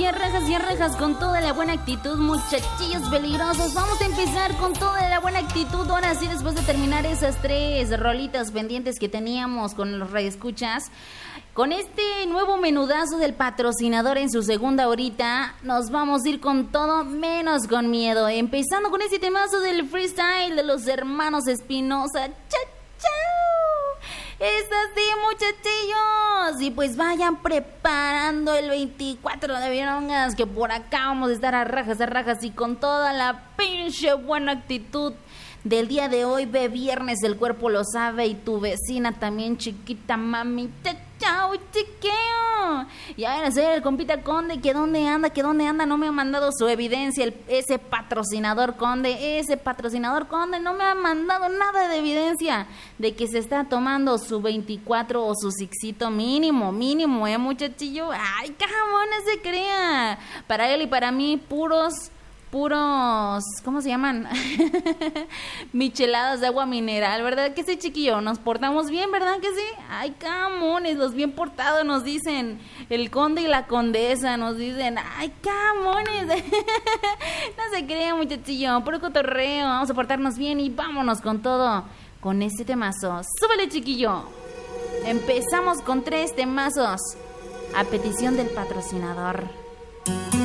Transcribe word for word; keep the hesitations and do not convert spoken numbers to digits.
y arrajas y arrajas con toda la buena actitud, muchachillos peligrosos. Vamos a empezar con toda la buena actitud. Ahora sí, después de terminar esas tres rolitas pendientes que teníamos con los radioescuchas, con este nuevo menudazo del patrocinador en su segunda horita, nos vamos a ir con todo menos con miedo. Empezando con este temazo del freestyle de los hermanos Espinosa. ¡Chao, chao! Es así, muchachillos. Y pues vayan preparando el veinticuatro de Virongas, que por acá vamos a estar a rajas, a rajas y con toda la pinche buena actitud del día de hoy. Ve viernes, el cuerpo lo sabe, y tu vecina también, chiquita mamita. Chao, chiqueo. Y a ver, hacer el compita Conde, que dónde anda, que dónde anda, no me ha mandado su evidencia, el, ese patrocinador Conde, ese patrocinador Conde no me ha mandado nada de evidencia de que se está tomando su veinticuatro o su sixito mínimo, mínimo, eh, muchachillo. Ay, camón, no se crea. Para él y para mí, puros... puros, ¿cómo se llaman? Micheladas de agua mineral, ¿verdad que sí, chiquillo? Nos portamos bien, ¿verdad que sí? Ay, camones, los bien portados nos dicen, el conde y la condesa nos dicen, ay, camones. No se crean, muchachillo, puro cotorreo, vamos a portarnos bien y vámonos con todo, con este temazo. ¡Súbele, chiquillo! Empezamos con tres temazos, a petición del patrocinador.